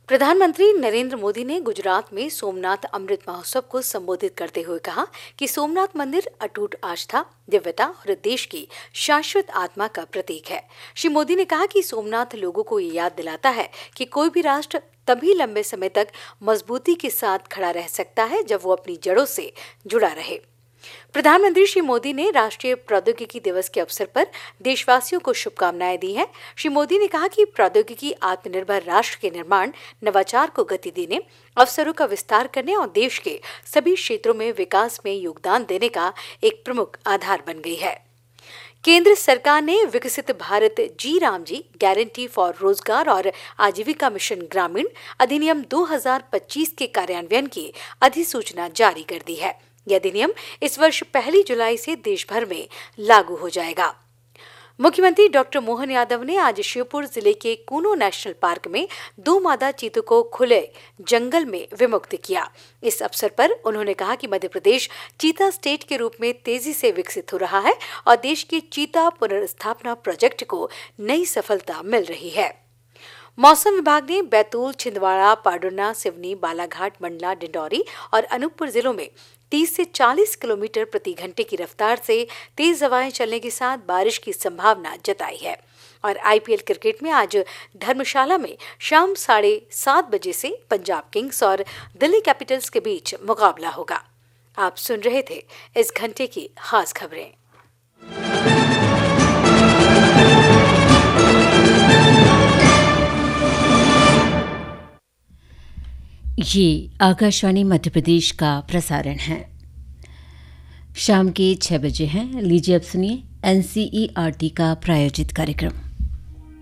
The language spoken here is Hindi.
प्रधानमंत्री नरेंद्र मोदी ने गुजरात में सोमनाथ अमृत महोत्सव को संबोधित करते हुए कहा कि सोमनाथ मंदिर अटूट आस्था, दिव्यता और देश की शाश्वत आत्मा का प्रतीक है। श्री मोदी ने कहा कि सोमनाथ लोगों को ये याद दिलाता है कि कोई भी राष्ट्र तभी लंबे समय तक मजबूती के साथ खड़ा रह सकता है जब वो अपनी जड़ों से जुड़ा रहे। प्रधानमंत्री श्री मोदी ने राष्ट्रीय प्रौद्योगिकी दिवस के अवसर पर देशवासियों को शुभकामनाएं दी हैं। श्री मोदी ने कहा कि प्रौद्योगिकी आत्मनिर्भर राष्ट्र के निर्माण, नवाचार को गति देने, अवसरों का विस्तार करने और देश के सभी क्षेत्रों में विकास में योगदान देने का एक प्रमुख आधार बन गई है। केंद्र सरकार ने विकसित भारत जी राम जी गारंटी फॉर रोजगार और आजीविका मिशन ग्रामीण अधिनियम 2025 के कार्यान्वयन की अधिसूचना जारी कर दी है। यह अधिनियम इस वर्ष 1 जुलाई से देश भर में लागू हो जाएगा। मुख्यमंत्री डॉक्टर मोहन यादव ने आज श्योपुर जिले के कूनो नेशनल पार्क में 2 मादा चीतों को खुले जंगल में विमुक्त किया। इस अवसर पर उन्होंने कहा कि मध्य प्रदेश चीता स्टेट के रूप में तेजी से विकसित हो रहा है और देश के चीता पुनर्स्थापना प्रोजेक्ट को नई सफलता मिल रही है। मौसम विभाग ने बैतूल, छिंदवाड़ा, पाडुरना, सिवनी, बालाघाट, मंडला, डिंडौरी और अनूपपुर जिलों में 30 से 40 किलोमीटर प्रति घंटे की रफ्तार से तेज हवाएं चलने के साथ बारिश की संभावना जताई है। और आईपीएल क्रिकेट में आज धर्मशाला में शाम 7:30 बजे से पंजाब किंग्स और दिल्ली कैपिटल्स के बीच मुकाबला होगा। आप सुन रहे थे इस घंटे की खास खबरें। ये आकाशवाणी मध्य प्रदेश का प्रसारण है। शाम के 6 बजे हैं। लीजिए अब सुनिए एनसीईआरटी का प्रायोजित कार्यक्रम।